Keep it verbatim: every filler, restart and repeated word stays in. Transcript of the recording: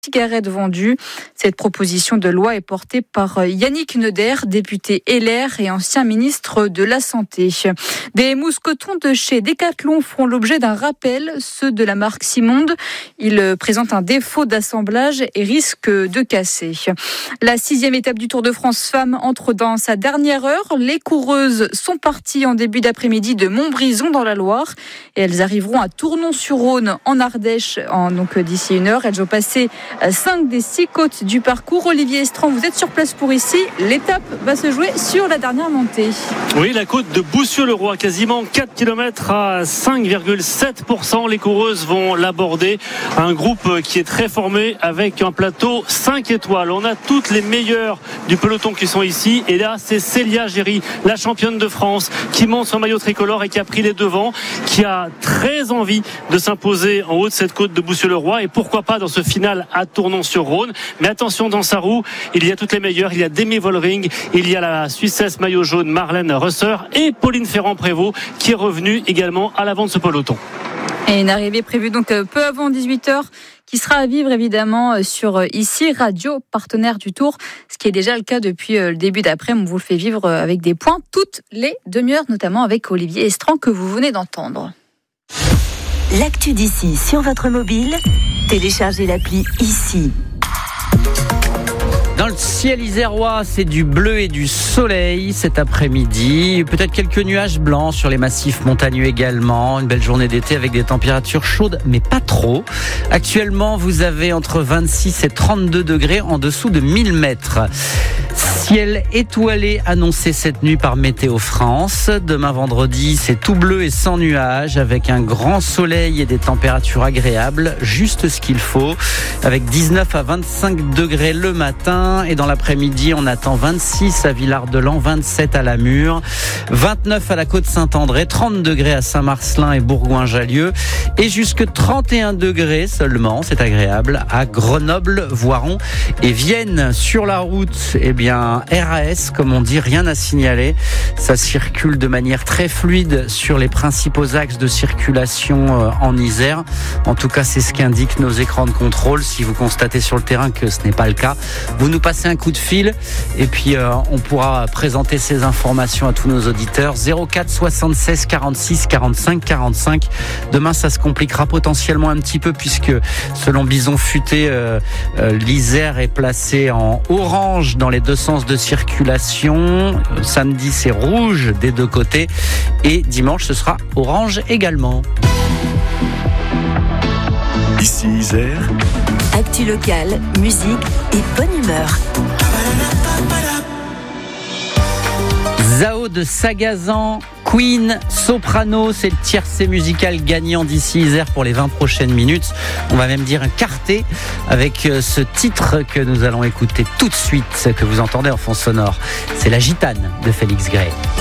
cigarettes vendues. Cette proposition de loi est portée par Yannick Neuder, député L R et ancien ministre de la Santé. Des mousquetons de chez Decathlon feront l'objet d'un rappel, ceux de la marque Simonde. Ils présentent un défaut d'assemblage et risquent de casser. La sixième étape du Tour de France Femmes entre dans sa dernière heure. Les coureuses sont parties en début d'après-midi de Montbrison dans la Loire et elles arriveront à Tournon-sur-Rhône en Ardèche en, donc, d'ici une heure. Elles ont passé cinq des six côtes du parcours. Olivier Estran, vous êtes sur place pour ici. L'étape va se jouer sur la dernière montée. Oui, la côte de Boussieu-le-Roi, quasiment quatre kilomètres à cinq virgule sept pour cent. Les coureuses vont l'aborder. Un groupe qui est très formé avec un plateau cinq étoiles. On a toutes les meilleures du peloton qui sont ici. Et là, c'est Célia Géry, la championne de France, qui monte son maillot tricolore et qui a pris les devants, qui a très envie de s'imposer en haut de cette côte de Boussieu-le-Roi. Et pourquoi pas dans ce final à Tournon-sur-Rhône. Mais attention, dans sa roue, il y a toutes les meilleures. Il y a Demi Vollering, il y a la Suissesse maillot jaune Marlène Rösser et Pauline Ferrand-Prévot qui est revenue également à l'avant de ce peloton. Et une arrivée prévue donc peu avant dix-huit heures qui sera à vivre évidemment sur ici, radio partenaire du Tour, ce qui est déjà le cas depuis le début d'après-midi. On vous le fait vivre avec des points toutes les demi-heures, notamment avec Olivier Estran que vous venez d'entendre. L'actu d'ici sur votre mobile, téléchargez l'appli ici. Dans le ciel isérois, c'est du bleu et du soleil cet après-midi. Peut-être quelques nuages blancs sur les massifs montagneux également. Une belle journée d'été avec des températures chaudes, mais pas trop. Actuellement, vous avez entre vingt-six et trente-deux degrés en dessous de mille mètres. Ciel étoilé annoncé cette nuit par Météo France. Demain vendredi, c'est tout bleu et sans nuages avec un grand soleil et des températures agréables, juste ce qu'il faut, avec dix-neuf à vingt-cinq degrés le matin et dans l'après-midi, on attend vingt-six à Villard-de-Lans, vingt-sept à Lamure, vingt-neuf à la Côte-Saint-André, trente degrés à Saint-Marcellin et Bourgoin-Jallieu et jusque trente et un degrés seulement, c'est agréable, à Grenoble, Voiron et Vienne. Sur la route, eh bien, R A S, comme on dit, rien à signaler. Ça circule de manière très fluide sur les principaux axes de circulation en Isère. En tout cas, c'est ce qu'indiquent nos écrans de contrôle. Si vous constatez sur le terrain que ce n'est pas le cas, vous nous passez un coup de fil et puis euh, on pourra présenter ces informations à tous nos auditeurs. zéro quatre soixante-seize quarante-six quarante-cinq quarante-cinq. Demain, ça se compliquera potentiellement un petit peu puisque, selon Bison Futé, euh, euh, l'Isère est placée en orange dans les deux sens de circulation. Samedi, c'est rouge des deux côtés et dimanche, ce sera orange également. Ici Isère. Actu locale, musique et bonne humeur. Zao de Sagazan, Queen, Soprano, c'est le tiercé musical gagnant d'ici Isère pour les vingt prochaines minutes. On va même dire un quartet avec ce titre que nous allons écouter tout de suite, que vous entendez en fond sonore. C'est La Gitane de Félix Gray.